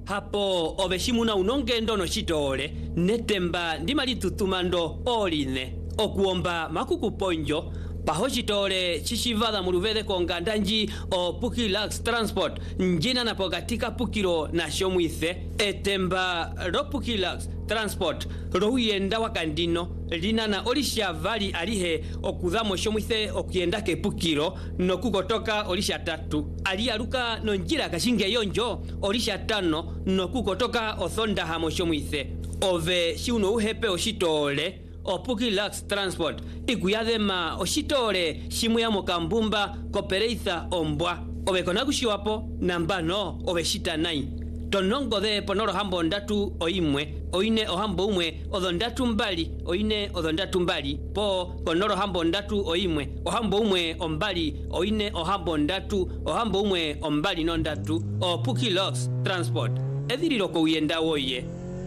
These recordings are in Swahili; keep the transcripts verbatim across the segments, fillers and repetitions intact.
hapo obeshimuna unongendo no chitole netemba ndimali tutumando oline okuomba makuku ponjo paho chitole chichivada muluvele konganda nji o Pukilax Transport njina napogatika pukilo na shomwithe etemba ro Pukilax Transport rouyenda wakandino lina na olisha vali alihe okudhamo shomwithe okuyenda ke pukilo no kukotoka olisha tatu alialuka no njira kashinge yonjo olisha tano no kukotoka othonda hamo shomwithe ove shiuno uhepe oshitole o Pukilax Transport ikuyadhema oshitole shimu ya mokambumba kopereitha ombwa ovekona kushiwapo nambano oveshita nai tonongo de ponoro hambo ndatu oimwe oine ohambo umwe odondatu mbali oine odondatu mbali po ponoro hambo ndatu oimwe ohambo umwe ombali oine ohambo ndatu ohambo umwe ombali no ndatu o Pukilax Transport edhililo ko uyenda woye.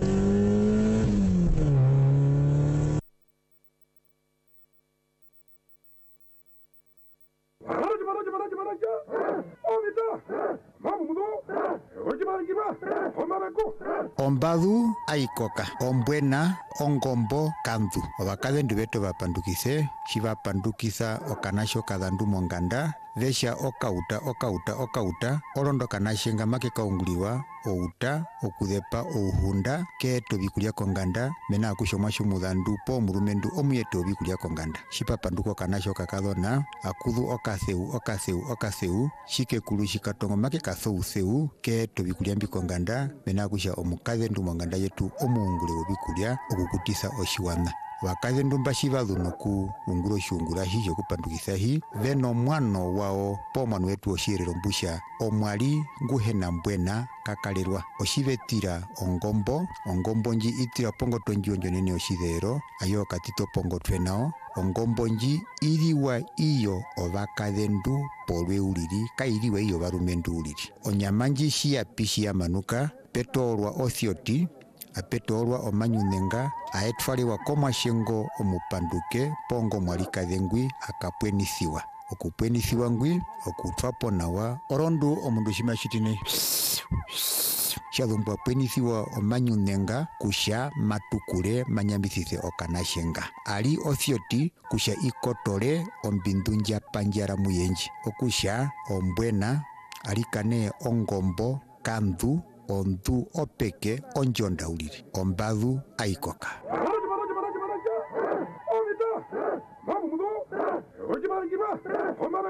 Ombadu aikoka ombwena ongombo kandu obakadendu beto bapandukise shibapandukisa okanasho kadandu monganda vesha okauta okauta okauta olondo kanashenga make kaunguliwa outa okudepa ouhunda keto bikulia konganda mena akushomwa shumudandu po murumendu omuyeto bikulia konganda shipapanduko kanasho kakadona akudu okaseu okaseu okaseu shikekulu shikatongo make kasouseu keto bikulia mbikonganda mena akusha omukadendu monganda yetu omuungule obikulia okukutisa oshiwana wakadendu mbashibadu noku unguro shungura hijo kupandukisa hi veno mwano wao po mwanu wetu oshirero mbusha omwali nguhena mbwena kakalirwa oshivetira ongombo ongombo nji itira pongo tonjionjo nene oshidero ayo katito pongo twenao ongombo nji iriwa iyo ovakadendu polwe uliri kairiwa iyo varumendu uliri onyamanji shia pishi ya manuka petolwa othioti apetolwa omanyunenga aetwaliwa komashengo omupanduke pongo mwalikadhengwi akapwenisiwa okupwenisiwa ngwi okutwapo nawa orondu omundu shimashitine shadhumbwa pwenisiwa omanyunenga kusha matukule manyambisise okanashenga ali othioti kusha ikotole ombindunja panjara muyenji okusha ombwena alikane ongombo kandu ondu opeke onjonda uliri ombadu aikoka.